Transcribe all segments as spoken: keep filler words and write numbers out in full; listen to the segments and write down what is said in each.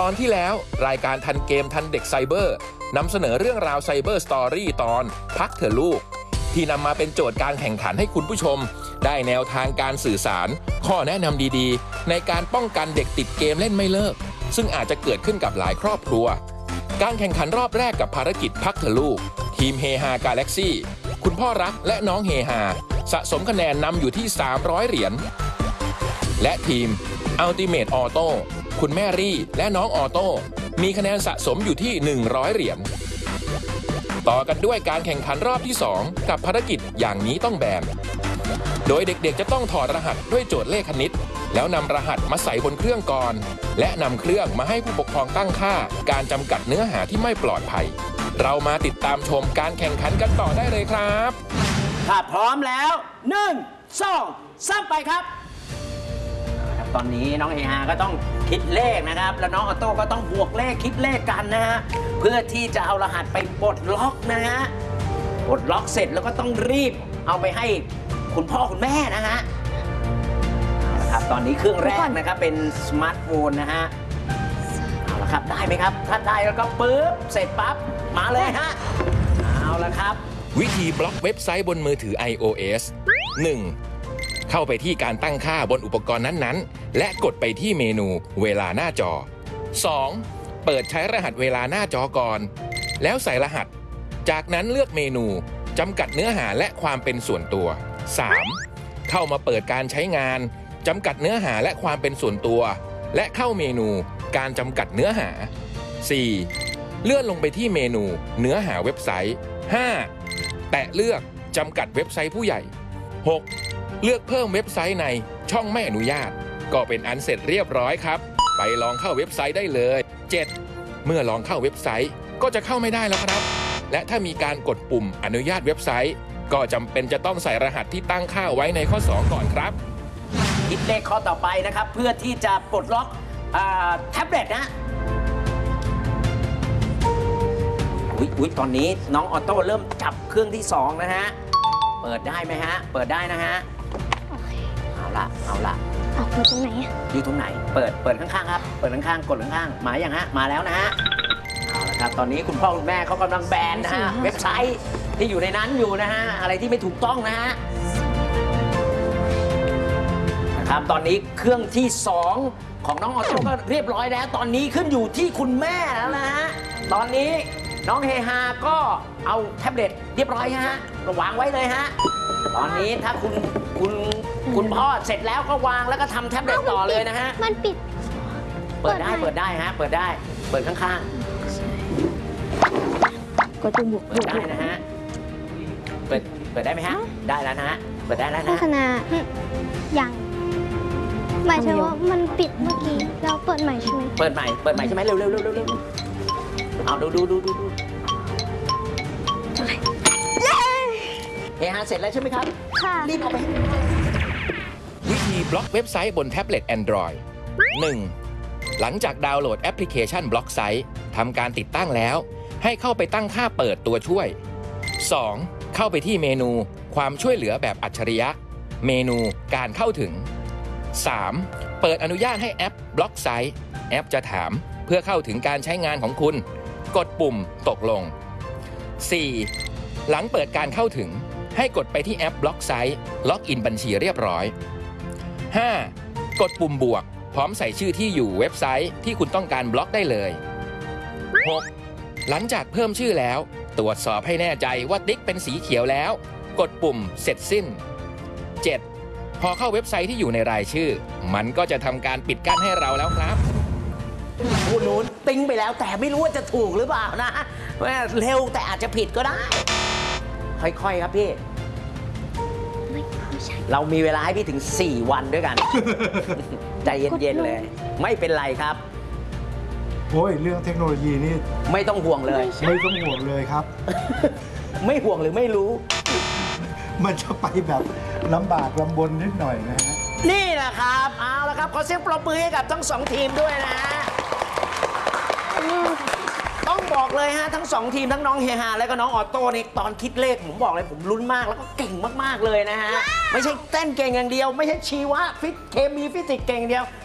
อนที่แล้วรายการทันเกมทันเด็กไซเบอร์นำเสนอเรื่องราวไซเบอร์สตอรี่ตอนพักเถอะลูกที่นำมาเป็นโจทย์การแข่งขันให้คุณผู้ชมได้แนวทางการสื่อสารข้อแนะนำดีๆในการป้องกันเด็กติดเกมเล่นไม่เลิกซึ่งอาจจะเกิดขึ้นกับหลายครอบครัวการแข่งขันรอบแรกกับภารกิจพักเถอะลูกทีมเฮฮากาแล็กซี่คุณพ่อรักและน้องเฮฮาสะสมคะแนนนำอยู่ที่สามร้อยเหรียญและทีมอัลติเมทออโต้คุณแม่รี่และน้องออโต้มีคะแนนสะสมอยู่ที่หนึ่งร้อยเหรียญต่อกันด้วยการแข่งขันรอบที่สองกับภารกิจอย่างนี้ต้องแบนโดยเด็กๆจะต้องถอดรหัสด้วยโจทย์เลขคณิตแล้วนำรหัสมาใส่บนเครื่องก่อนและนำเครื่องมาให้ผู้ปกครองตั้งค่าการจำกัดเนื้อหาที่ไม่ปลอดภัยเรามาติดตามชมการแข่งขันกันต่อได้เลยครับถ้าพร้อมแล้วหนึ่ง สอง สามไปครับตอนนี้น้องเฮฮาก็ต้องคิดเลขนะครับแล้วน้องออโต้ก็ต้องบวกเลขคิดเลขกันนะฮะเพื่อที่จะเอารหัสไปปลดล็อกนะฮะปลดล็อกเสร็จแล้วก็ต้องรีบเอาไปให้คุณพ่อคุณแม่นะฮะครับตอนนี้เครื่องแรกนะครับเป็นสมาร์ทโฟนนะฮะเอาละครับได้ไหมครับถ้าได้แล้วก็ปึ๊บเสร็จปั๊บมาเลยฮะเอาละครับวิธีบล็อกเว็บไซต์บนมือถือ ไอ โอ เอส หนึ่งเข้าไปที่การตั้งค่าบนอุปกรณ์นั้นๆและกดไปที่เมนูเวลาหน้าจอ สอง เปิดใช้รหัสเวลาหน้าจอก่อนแล้วใส่รหัสจากนั้นเลือกเมนูจำกัดเนื้อหาและความเป็นส่วนตัว สาม เข้ามาเปิดการใช้งานจำกัดเนื้อหาและความเป็นส่วนตัวและเข้าเมนูการจำกัดเนื้อหา สี่ เลื่อนลงไปที่เมนูเนื้อหาเว็บไซต์ ห้า แตะเลือกจำกัดเว็บไซต์ผู้ใหญ่ หก เลือกเพิ่มเว็บไซต์ในช่องไม่อนุญาตก็เป็นอันเสร็จเรียบร้อยครับไปลองเข้าเว็บไซต์ได้เลย เจ็ด เมื่อลองเข้าเว็บไซต์ก็จะเข้าไม่ได้แล้วครับและถ้ามีการกดปุ่มอนุญาตเว็บไซต์ก็จำเป็นจะต้องใส่รหัสที่ตั้งค่าไว้ในข้อสองก่อนครับคิดเลขข้อต่อไปนะครับเพื่อที่จะปลดล็อกแท็บเล็ตนะอุ๊ยอุ๊ยตอนนี้น้องออโต้เริ่มจับเครื่องที่สองนะฮะเปิดได้ไหมฮะเปิดได้นะฮะโอเคเอาละเอาละเอาเปิดตรงไหนอยู่ตรงไหนเปิดเปิดข้างๆครับเปิดข้างๆกดข้างๆมาอย่างฮะมาแล้วนะฮะเอาละครับตอนนี้คุณพ่อคุณแม่เขากำลังแบนนะฮะเว็บไซต์ที่อยู่ในนั้นอยู่นะฮะอะไรที่ไม่ถูกต้องนะฮะนะครับตอนนี้เครื่องที่สองของน้องออโต้ก็เรียบร้อยแล้วตอนนี้ขึ้นอยู่ที่คุณแม่แล้วนะฮะตอนนี้น้องเฮฮาก็เอาแท็บเล็ตเรียบร้อยฮะวางไว้เลยฮะตอนนี้ถ้าคุณคุณคุณพ่อเสร็จแล้วก็วางแล้วก็ทำแท็บเล็ตต่อเลยนะฮะมันปิดเปิดได้เปิดได้ฮะเปิดได้เปิดข้างๆก็จะบุกเปิดได้นะฮะเปิดเปิดได้ไหมฮะได้แล้วนะฮะเปิดได้แล้วนะโฆษณายังหมายถึงว่ามันปิดเมื่อกี้เราเปิดใหม่ใช่ไหมเปิดใหม่เปิดใหม่ใช่ไหมเร็วเร็วเร็วเร็วเอาดูดูดูดูดูเฮฮาเสร็จแล้วใช่ไหมครับค่ะรีบเอาไปวิธีบล็อกเว็บไซต์บนแท็บเล็ต Android หนึ่ง หลังจากดาวน์โหลดแอปพลิเคชันบล็อกไซต์ทำการติดตั้งแล้วให้เข้าไปตั้งค่าเปิดตัวช่วย สอง เข้าไปที่เมนูความช่วยเหลือแบบอัจฉริยะเมนูการเข้าถึง สาม เปิดอนุญาตให้แอปบล็อกไซต์แอปจะถามเพื่อเข้าถึงการใช้งานของคุณกดปุ่มตกลง สี่ หลังเปิดการเข้าถึงให้กดไปที่แอปบล็อกไซต์ล็อกอินบัญชีเรียบร้อย ห้า กดปุ่มบวกพร้อมใส่ชื่อที่อยู่เว็บไซต์ที่คุณต้องการบล็อกได้เลย หก หลังจากเพิ่มชื่อแล้วตรวจสอบให้แน่ใจว่าติ๊กเป็นสีเขียวแล้วกดปุ่มเสร็จสิ้น เจ็ด พอเข้าเว็บไซต์ที่อยู่ในรายชื่อมันก็จะทำการปิดกั้นให้เราแล้วครับผู้นู้นติ้งไปแล้วแต่ไม่รู้ว่าจะถูกหรือเปล่านะว่าเร็วแต่อาจจะผิดก็ได้ค่อยๆครับพี่เรามีเวลาให้พี่ถึงสี่วันด้วยกันใจเย็นๆเลยไม่เป็นไรครับโอ้ยเรื่องเทคโนโลยีนี่ไม่ต้องห่วงเลยไม่ต้องห่วงเลยครับไม่ห่วงหรือไม่รู้มันจะไปแบบลำบากลำบนนิดหน่อยนะฮะนี่แหละครับเอาละครับขอเสียงปรบมือให้กับทั้งสองทีมด้วยนะต้องบอกเลยฮะทั้งสองทีมทั้งน้องเฮฮาและก็น้องออโต้นี่ตอนคิดเลขผมบอกเลยผมลุ้นมากแล้วก็เก่งมากๆเลยนะฮะไม่ใช่เต้นเก่งอย่างเดียวไม่ใช่ชีวะฟิสิกส์เคมีฟิสิกส์เก่งเดียว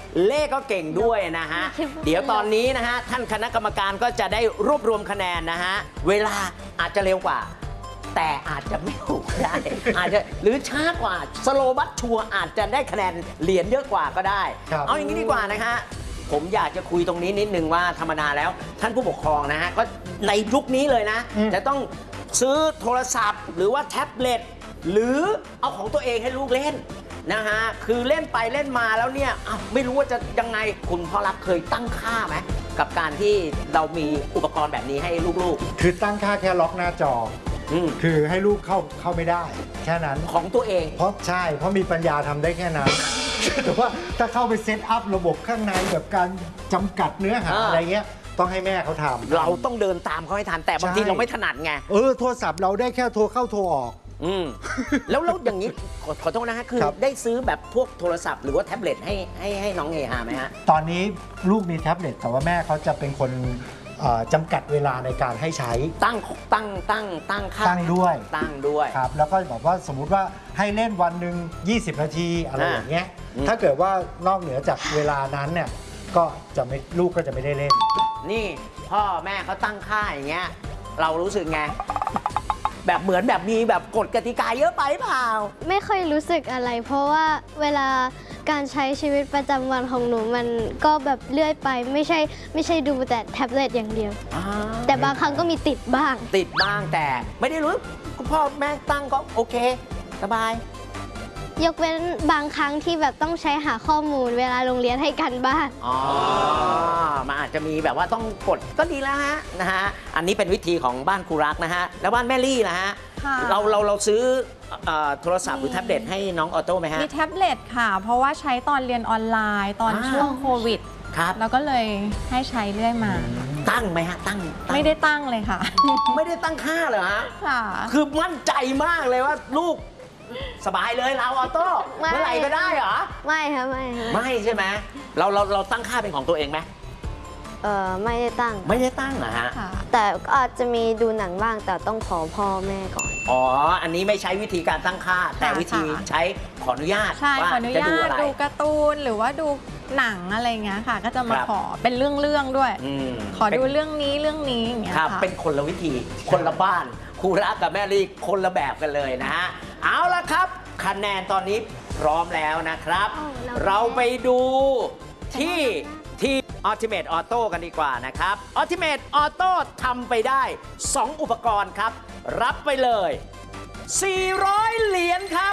เลขก็เก่งด้วยนะฮะ เดี๋ยวตอนนี้นะฮะท่านคณะกรรมการก็จะได้รวบรวมคะแนนนะฮะ เวลาอาจจะเร็วกว่า แต่อาจจะไม่ถูกได้ อาจจะหรือช้ากว่าสโลบัตชัวอาจจะได้คะแนนเหรียญเยอะกว่าก็ได้ครับเอาอย่างนี้ดีกว่านะฮะผมอยากจะคุยตรงนี้นิดนึงว่าธรรมดาแล้วท่านผู้ปกครองนะฮะก็ในยุคนี้เลยนะ จะต้องซื้อโทรศัพท์ หรือว่าแท็บเล็ตหรือเอาของตัวเองให้ลูกเล่นนะฮะคือเล่นไปเล่นมาแล้วเนี่ยอ้าวไม่รู้ว่าจะยังไงคุณพ่อรักเคยตั้งค่าไหมกับการที่เรามีอุปกรณ์แบบนี้ให้ลูกคือตั้งค่าแค่ล็อกหน้าจอๆอืมคือให้ลูกเข้าเข้าไม่ได้ แค่นั้นของตัวเองเพราะใช่ เพราะมีปัญญาทำได้แค่นั้น แต่ว่าถ้าเข้าไปเซตอัพระบบข้างในแบบการจำกัดเนื้อหาอ่าอะไรเงี้ย ต้องให้แม่เขาทำเราต้องเดินตามเขาให้ทันแต่บางทีใช่เราไม่ถนัดไงเออโทรศัพท์เราได้แค่โทรเข้าโทรออกอืม แล้วแล้วอย่างนี้ขอขอโทษนะฮะคือครับได้ซื้อแบบพวกโทรศัพท์หรือว่าแท็บเล็ตให้ให้ให้น้องเฮฮาไหมฮะตอนนี้ลูกมีแท็บเล็ตแต่ว่าแม่เขาจะเป็นคนเอ่อจำกัดเวลาในการให้ใช้ตั้งตั้งตั้งตั้งค่าตั้งด้วยตั้งด้วยครับแล้วก็บอกว่าสมมุติว่าให้เล่นวันหนึ่งยี่สิบ นาทีอะไรอ่าอย่างเงี้ยอืมถ้าเกิดว่านอกเหนือจากเวลานั้นเนี่ยก็จะไม่ลูกก็จะไม่ได้เล่นนี่พ่อแม่เขาตั้งค่าอย่างเงี้ยเรารู้สึกไง แบบเหมือนแบบมีแบบกฎกติกาเยอะไปเปล่าไม่ค่อยรู้สึกอะไร เพราะว่าเวลาการใช้ชีวิตประจำวันของหนูมันก็แบบเลื่อยไปไม่ใช่ไม่ใช่ดูแต่แท็บเล็ตอย่างเดียว แต่บางครั้งก็มีติดบ้างติดบ้างแต่ไม่ได้รู้คุณพ่อแม่ตั้งก็โอเค สบายยกเว้นบางครั้งที่แบบต้องใช้หาข้อมูลเวลาโรงเรียนให้กันบ้านอ๋อมันอาจจะมีแบบว่าต้องกดก็ดีแล้วฮะนะฮะ อันนี้เป็นวิธีของบ้านครูรักนะฮะ แล้วบ้านแม่ลี่นะฮะค่ะเราเราเราซื้อเอ่อโทรศัพท์หรือแท็บเล็ตให้น้องออโต้ไหมฮะมีแท็บเล็ตค่ะ เพราะว่าใช้ตอนเรียนออนไลน์ตอนอ่าช่วงโควิดครับแล้วก็เลยให้ใช้เรื่อยมาตั้งไหมฮะ ตั้งตั้งไม่ได้ตั้งเลยค่ะไม่ได้ตั้งค่าเหรอฮะค่ะคือมั่นใจมากเลยว่าลูกสบายเลยเราออโต้ไม่เมื่อไหร่ก็ได้เหรอไม่ค่ะไม่ค่ะไม่ใช่ไหมเราเราเราตั้งค่าเป็นของตัวเองไหมเออไม่ได้ตั้งไม่ได้ตั้งเหรอฮะค่ะแต่ก็อาจจะมีดูหนังบ้างแต่ต้องขอพ่อแม่ก่อนอ๋อ อันนี้ไม่ใช้วิธีการตั้งค่า แต่วิธีค่ะใช้ขออนุญาตใช่ว่าขออนุจะญาดูตอะไรดูการ์ตูนหรือว่าดูหนังอะไรเงี้ยค่ะ ก็จะมาครับขอเป็นเรื่องๆด้วยอืมขอดูเป็นเรื่องนี้เรื่องนี้อย่างเงี้ยครับค่ะเป็นคนละวิธี คนละบ้าน ครูรักกับแม่ลีคนละแบบกันเลยนะฮะ เอาละครับ คะแนนตอนนี้พร้อมแล้วนะครับอ้าวเราเราไปดูที่ที่ Ultimate Auto กันดีกว่านะครับ Ultimate Auto ทำไปได้ สอง อุปกรณ์ครับ รับไปเลย สี่ร้อย เหรียญครับ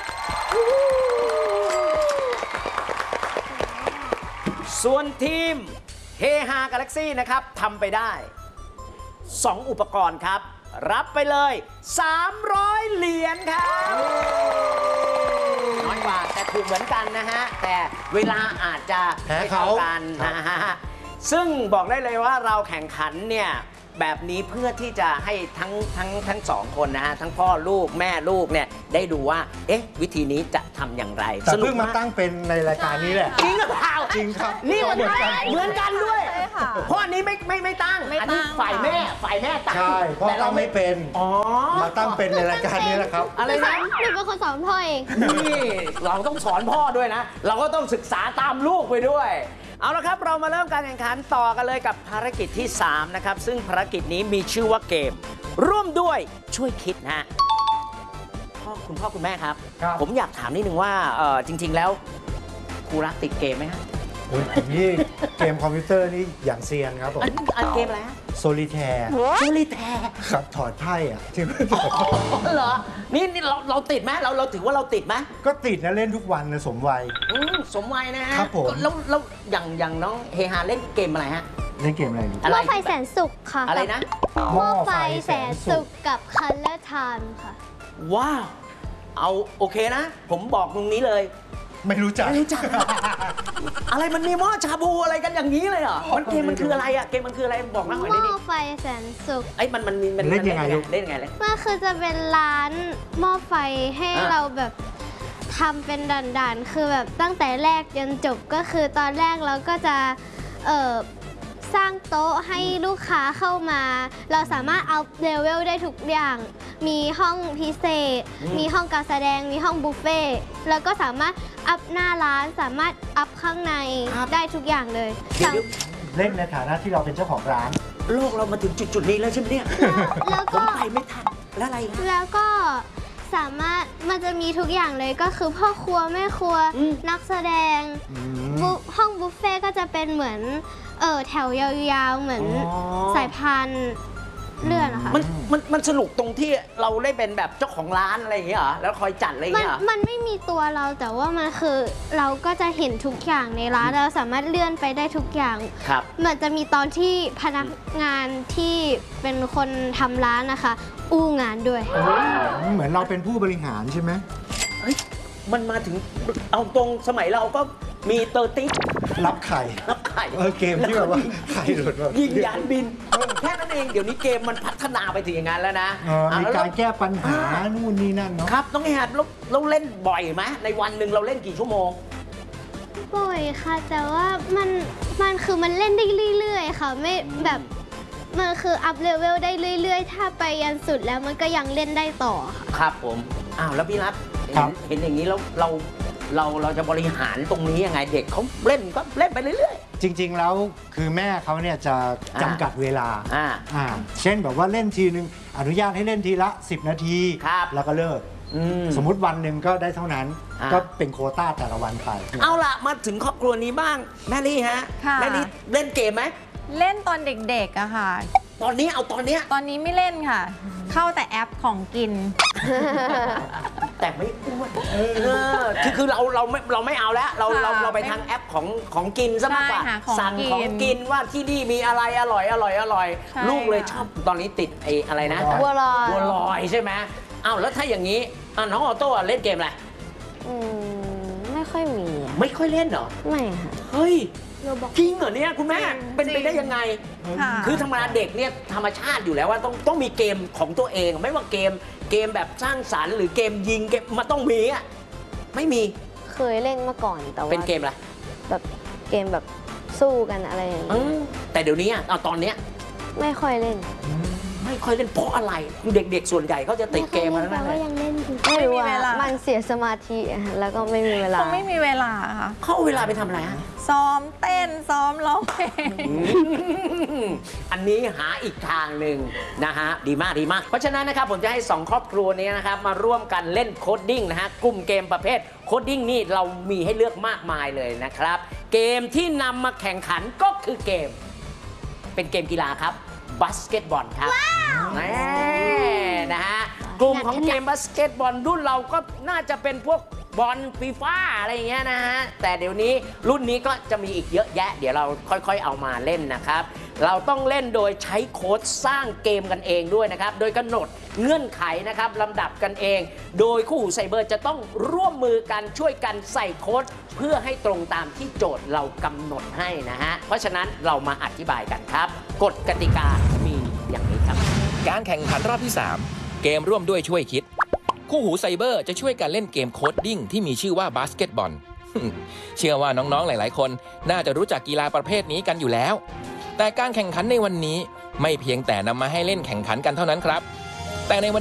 ส่วนทีมเฮฮากาแล็กซี่นะครับทำไปได้ สอง อุปกรณ์ครับ รับไปเลย สามร้อย เหรียญครับน้อยกว่าแต่ถูกเหมือนกันนะฮะ แต่เวลาอาจจะแพ้ไม่เขาเท่ากันนะฮะ ซึ่งบอกได้เลยว่าเราแข่งขันเนี่ย แบบนี้เพื่อที่จะให้ทั้งทั้งทั้งสองคนนะฮะ ทั้งพ่อลูกแม่ลูกเนี่ยได้ดูว่า เอ๊ะ วิธีนี้จะทำอย่างไรแต่สนุเพิ่กงมาตั้งเป็นในรายการนี้แหละจริงหรือเปล่าจริงครับนี่มันเหมือนกันเหมือนกันด้วยใช่ค่ะเพราะอันนี้ไม่ไม่ไม่ตั้งไม่อันนี้ตั้งฝ่ายแม่ฝ่ายแม่ตั้งใช่เพราะแต่ตั้งไม่เป็นอ๋อมาตั้งเป็นในรายการนี้แหละครับอะไรนะหนูเป็นคนสอนพ่อเองนี่เราต้องสอนพ่อด้วยนะ เราก็ต้องศึกษาตามลูกไปด้วย เอาละครับเรามาเริ่มการแข่งขันต่อกันเลยกับภารกิจที่สามนะครับซึ่งภารกิจนี้มีชื่อว่าเกม ร่วมด้วยช่วยคิดนะฮะพ่อคุณพ่อคุณแม่ครับครับผมอยากถามนิดนึงว่าเอ่อจริง ๆ แล้วครูรักติดเกมไหมฮะโอ้ยผมนี่เกมคอมพิวเตอร์นี่อย่างเซียนครับผมอันอันเกมอะไรฮะโซลิแทร์ชูริแทครับถอดไพ่อะที่ไม่ถอดเหรอ นี่นี่เราเราติดไหมเราเราถือว่าเราติดไหมก็ติดนะเล่นทุกวันนะสมวัยอืมสมวัยนะฮะครับผมแล้วแล้วอย่างอย่างน้องเฮฮาเล่นเกมอะไรฮะเล่นเกมอะไรลูกอะหไรม้อไฟแสนสุขค่ะอะไรนะหม้อไฟแสนสุขกับ Color Time ค่ะว้าว เอาโอเคนะ ผมบอกตรงนี้เลยไม่รู้จักไม่รู้จัก อะไรมันมีหม้อชาบูอะไรกันอย่างนี้เลยเหรอ มันเกมมันคืออะไรอะเกมมันคืออะไรบอกนักหน่อยหได้ม้ดิอไฟแสนสุขไอ้ยมันมันมีมันเล่นยังไงลูกเล่นยังไงเลยมันคือจะเป็นร้านหม้อไฟให้อ่ะเราแบบทำเป็นด่านๆ คือแบบตั้งแต่แรกจนจบก็คือตอนแรกเราก็จะเออสร้างโต๊ะให้ลูกค้าเข้ามา เราสามารถอัพเลเวลได้ทุกอย่าง มีห้องพิเศษ มีห้องการแสดง มีห้องบุฟเฟ่ต์แล้วก็สามารถอัพหน้าร้าน สามารถอัพข้างในได้ทุกอย่างเลยเดี๋ยวเล่นในฐานะที่เราเป็นเจ้าของร้านโลกเรามาถึงจุดๆนี้แล้วใช่ไหมเนี่ยแล้วผก็มไปไม่ทันแล้วอะไรฮะแล้วก็สามารถมันจะมีทุกอย่างเลยก็คือพ่อครัวแม่ครัวอืมนักแสดงอืมบุห้องบุฟเฟ่ต์ก็จะเป็นเหมือนเออแถวยาวๆเหมือนอ๋อสายพานเลื่อนนะคะมันมันมันสนุกตรงที่เราได้เป็นแบบเจ้าของร้านอะไรอย่างเงี้ยเหรอแล้วคอยจัดอะไรอย่างมันเงี้ยเหรอมันไม่มีตัวเราแต่ว่ามันคือเราก็จะเห็นทุกอย่างในร้านเราสามารถเลื่อนไปได้ทุกอย่างครับมันจะมีตอนที่พนักงานที่เป็นคนทำร้านนะคะ อู้งานด้วยเหมือนเราเป็นผู้บริหารใช่ไหมเฮ้ยมันมาถึงเอาตรงสมัยเราก็มีเตอร์ติ๊กรับไข่นับไข่เออเกมที่แบบว่าไข่หลุดแบบยิงยานบิน แค่นั้นเองเดี๋ยวนี้เกมมันพัฒนาไปถึงอย่างนั้นแล้วนะเออมีอ่ะแล้วการแก้ปัญหานู่นนี่นั่นเนาะครับน้องแฮดเราเราเล่นบ่อยไหมในวันหนึ่งเราเล่นกี่ชั่วโมงบ่อยค่ะ แต่ว่ามันมันคือมันเล่นได้เรื่อยๆค่ะไม่แบบมันคืออัพเลเวลได้เรื่อยๆ ถ้าไปยันสุดแล้วมันก็ยังเล่นได้ต่อค่ะครับผมอ้าวแล้วพี่รัฐครัเห็นบเห็นอย่างนี้แล้วเราเราเราจะบริหารตรงนี้ยังไงเด็กเขาเล่นก็เล่นไปเรื่อยจริง ๆ แล้วคือแม่เขาเนี่ยจะอ่าจำกัดเวลาๆอ่าอ่าเช่นแบบว่าเล่นทีนึงอนุญาตให้เล่นทีละ สิบ นาทีครับแล้วก็เลิกอืมสมมุติวันหนึ่งก็ได้เท่านั้นอ่าก็เป็นโควต้าแต่ละวันไปเอาล่ะมาถึงครอบครัวนี้บ้างแม่ลี่ฮะค่ะแม่ลี่เล่นเกมไหมเล่นตอนเด็กๆอะค่ะตอนนี้เอาตอนเนี้ยตอนนี้ไม่เล่นค่ะ เข้าแต่แอปของกินแต่ไม่อ้วนเออคือคือเราเราไม่เราไม่เอาแล้วเราค่ะเราเราไปทางแอปของของกินซะมากกว่าใช่ค่ะของสั่งกินของกินว่าที่นี่มีอะไรอร่อยอร่อยอร่อยใช่ลูกเลยค่ะชอบตอนนี้ติดไอ้อะไรนะบัวลอยบัวลอยใช่ไหมอ้าวแล้วถ้าอย่างนี้อ่ะน้องออโต้อ่ะเล่นเกมอะไรอืมไม่ค่อยมีอะไม่ค่อยเล่นเหรอไม่ค่ะเฮ้ยจริงเหรอเนี่ยคุณแม่เป็นไปได้ยังไงค่ะคือธรรมดาเด็กเนี่ยธรรมชาติอยู่แล้วว่าต้องต้องมีเกมของตัวเอง ไม่ว่าเกมเกมแบบสร้างสรรค์หรือเกมยิงเกมมันต้องมีอ่ะไม่มีเคยเล่นมาก่อนแต่ว่าเป็นเกมอะไรแบบเกมแบบสู้กันอะไรอย่างอืเงี้ยมแต่เดี๋ยวนี้อ่ะเอาตอนเนี้ยไม่ค่อยเล่นไม่ค่อยเล่นเพราะอะไรเด็กๆส่วนใหญ่เขาจะติดเกมมาแล้วแต่นั่นแหว่าละยังเล่นอยู่ไม่รู้ไม่มีเวลาว่ามันเสียสมาธิอะแล้วก็ไม่มีเวลาคงไม่มีเวลาค่ะเขาเอาเวลาไปทำอะไรฮะซ้อมเต้นซ้อมร้องเพลงอันนี้หาอีกทางหนึ่งนะฮะดีมากดีมาก เพราะฉะนั้นนะครับผมจะให้สองครอบครัวนี้นะครับมาร่วมกันเล่นโคดดิ้งนะฮะกลุ่มเกมประเภทโคดดิ้งนี่เรามีให้เลือกมากมายเลยนะครับ เกมที่นำมาแข่งขันก็คือเกม เป็นเกมกีฬาครับบาสเกตบอลครับแน่นะฮะกลุ่มของเกมบาสเกตบอลรุ่นเราก็น่าจะเป็นพวกบอลฟีฟ่าอะไรอย่างเงี้ยนะฮะแต่เดี๋ยวนี้รุ่นนี้ก็จะมีอีกเยอะแยะ เดี๋ยวเราค่อยๆเอามาเล่นนะครับ เราต้องเล่นโดยใช้โค้ดสร้างเกมกันเองด้วยนะครับ โดยกำหนดเงื่อนไขนะครับลำดับกันเอง โดยคู่หูไซเบอร์จะต้องร่วมมือกันช่วยกันใส่โค้ดเพื่อให้ตรงตามที่โจทย์เรากำหนดให้นะฮะเพราะฉะนั้นเรามาอธิบายกันครับกฎกติกามีอย่างนี้ครับการแข่งขันรอบที่ สาม เกมร่วมด้วยช่วยคิด คู่หูไซเบอร์จะช่วยกันเล่นเกมโคดดิ้งที่มีชื่อว่าบาสเกตบอล เชื่อว่าน้องๆหลายๆ คนน่าจะรู้จักกีฬาประเภทนี้กันอยู่แล้ว แต่การแข่งขันในวันนี้ไม่เพียงแต่นำมาให้เล่นแข่งขันกันเท่านั้นครับ แต่ในวัน